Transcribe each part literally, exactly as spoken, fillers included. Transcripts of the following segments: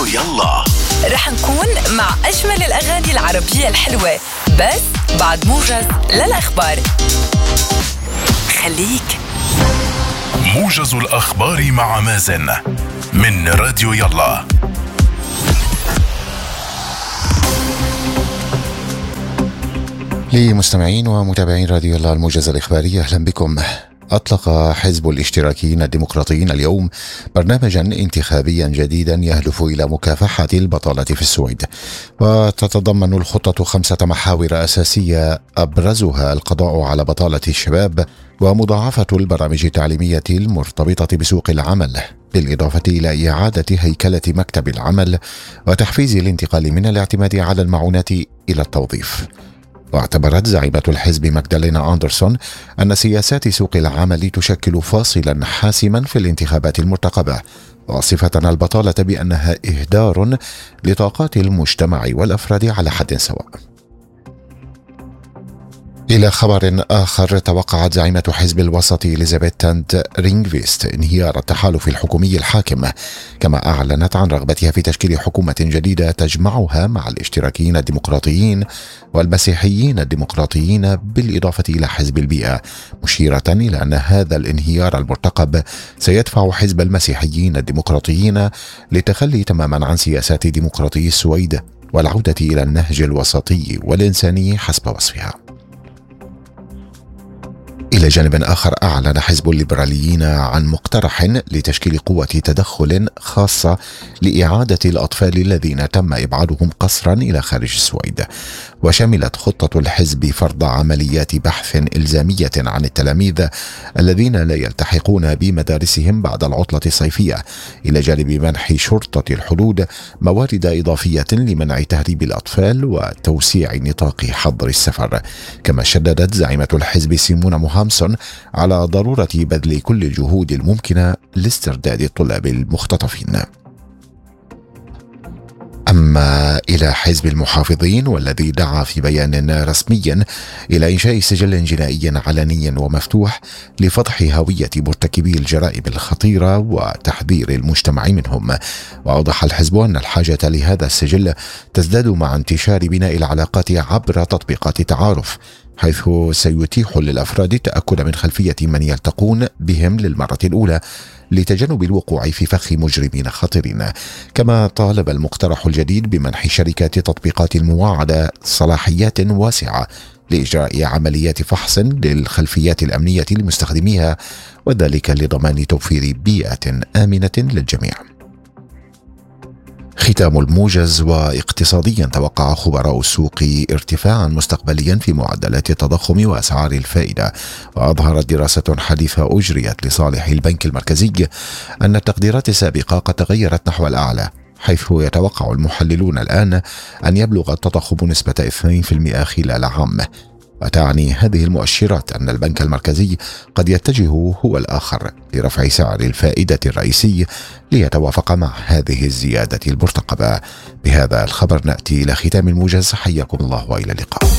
يلا رح نكون مع أجمل الأغاني العربية الحلوة، بس بعد موجز للأخبار. خليك موجز الأخبار مع مازن من راديو يلا. لمستمعين ومتابعين راديو يلا الموجز الإخباري، أهلا بكم. أطلق حزب الاشتراكيين الديمقراطيين اليوم برنامجا انتخابيا جديدا يهدف إلى مكافحة البطالة في السويد، وتتضمن الخطة خمسة محاور أساسية أبرزها القضاء على بطالة الشباب ومضاعفة البرامج التعليمية المرتبطة بسوق العمل، بالإضافة إلى إعادة هيكلة مكتب العمل وتحفيز الانتقال من الاعتماد على المعونات إلى التوظيف. واعتبرت زعيمة الحزب ماغدالينا أندرسون أن سياسات سوق العمل تشكل فاصلا حاسما في الانتخابات المرتقبة، واصفة البطالة بأنها إهدار لطاقات المجتمع والأفراد على حد سواء. إلى خبر آخر، توقعت زعيمة حزب الوسط إليزابيث تاند رينغفيست انهيار التحالف الحكومي الحاكم، كما أعلنت عن رغبتها في تشكيل حكومة جديدة تجمعها مع الاشتراكيين الديمقراطيين والمسيحيين الديمقراطيين بالإضافة إلى حزب البيئة، مشيرة إلى أن هذا الانهيار المرتقب سيدفع حزب المسيحيين الديمقراطيين للتخلي تماما عن سياسات ديمقراطي السويد والعودة إلى النهج الوسطي والإنساني حسب وصفها. إلى جانب آخر، أعلن حزب الليبراليين عن مقترح لتشكيل قوة تدخل خاصة لإعادة الأطفال الذين تم إبعادهم قسرا إلى خارج السويد، وشملت خطة الحزب فرض عمليات بحث إلزامية عن التلاميذ الذين لا يلتحقون بمدارسهم بعد العطلة الصيفية، إلى جانب منح شرطة الحدود موارد إضافية لمنع تهريب الأطفال وتوسيع نطاق حظر السفر. كما شددت زعيمة الحزب سيمونا موهامسون على ضرورة بذل كل الجهود الممكنة لاسترداد الطلاب المختطفين. أما إلى حزب المحافظين، والذي دعا في بيان رسمي إلى إنشاء سجل جنائي علني ومفتوح لفضح هوية مرتكبي الجرائم الخطيرة وتحذير المجتمع منهم. وأوضح الحزب أن الحاجة لهذا السجل تزداد مع انتشار بناء العلاقات عبر تطبيقات التعارف، حيث سيتيح للأفراد التأكد من خلفية من يلتقون بهم للمرة الأولى لتجنب الوقوع في فخ مجرمين خطيرين. كما طالب المقترح الجديد بمنح شركات تطبيقات المواعدة صلاحيات واسعة لإجراء عمليات فحص للخلفيات الأمنية لمستخدميها، وذلك لضمان توفير بيئة آمنة للجميع. ختام الموجز. واقتصاديا، توقع خبراء السوق ارتفاعا مستقبليا في معدلات التضخم وأسعار الفائدة. وأظهرت دراسة حديثة أجريت لصالح البنك المركزي أن التقديرات السابقة قد تغيرت نحو الأعلى، حيث يتوقع المحللون الآن أن يبلغ التضخم نسبة اثنين بالمئة خلال عام. وتعني هذه المؤشرات أن البنك المركزي قد يتجه هو الآخر لرفع سعر الفائدة الرئيسي ليتوافق مع هذه الزيادة المرتقبة. بهذا الخبر نأتي إلى ختام الموجز. حياكم الله وإلى اللقاء.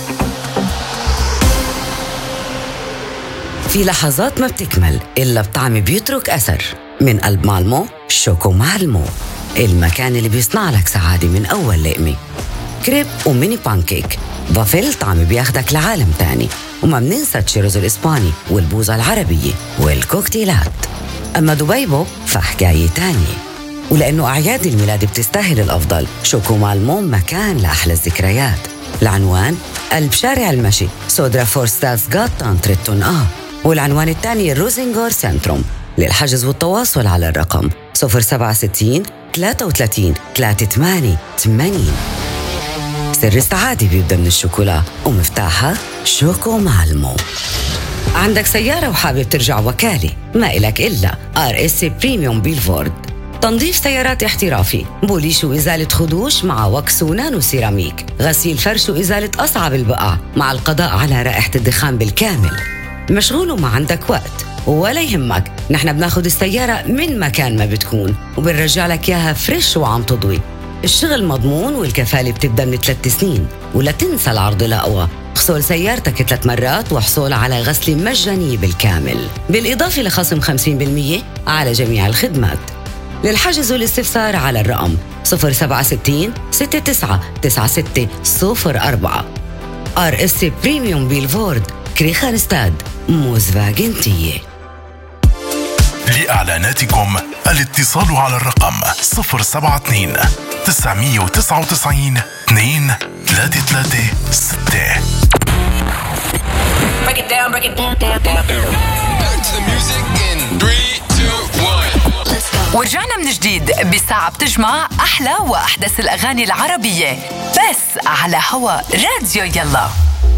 في لحظات ما بتكمل إلا بطعم بيترك أثر. من قلب مالمو، شوكو مالمو، المكان اللي بيصنع لك سعادة من أول لقمة. كريب وميني بانكيك، بافل طعم بياخدك لعالم تاني. وما مننسى تشيروز الإسباني والبوظة العربية والكوكتيلات. أما دبيبو فحكاية تانية. ولأنه أعياد الميلاد بتستاهل الأفضل، شوكو مالمو مكان لأحلى الذكريات. العنوان قلب شارع المشي، سودرا فورستاس غاتان تريتون آه والعنوان الثاني الروزنغور سنتروم. للحجز والتواصل على الرقم صفر سبعة ستين ثلاثة وثلاثين ثلاثة ثمانية ثمانين. سر السعادة بيبدأ من الشوكولا، ومفتاحها شوكو مالمو. عندك سيارة وحابب ترجع وكالة؟ ما إلك إلا آر إس بريميوم بيلفورد. تنظيف سيارات احترافي، بوليش وإزالة خدوش مع وكس ونانو سيراميك، غسيل فرش وإزالة أصعب البقع مع القضاء على رائحة الدخان بالكامل. مشغول وما عندك وقت؟ ولا يهمك، نحن بناخد السيارة من مكان ما بتكون وبنرجع لك إياها فريش وعم تضوي. الشغل مضمون والكفالة بتبدأ من ثلاث سنين. ولا تنسى العرض الأقوى، اغسل سيارتك ثلاث مرات وحصول على غسل مجاني بالكامل، بالإضافة لخصم خمسين بالمية على جميع الخدمات. للحجز والاستفسار على الرقم صفر سبعة ستة ستة تسعة تسعة ستة صفر أربعة. آر إس سي بريميوم بيلفورد كريخانستاد موزفاجن تيه. لإعلاناتكم الاتصال على الرقم صفر سبعة اثنين تسعمية وتسعة وتسعين اثنين ثلاثة ثلاثة ستة. Break it down, break it down, down, down. Back to the music in three, two, one. ورجعنا من جديد بساعة بتجمع أحلى وأحدث الأغاني العربية بس على هوا راديو يلا.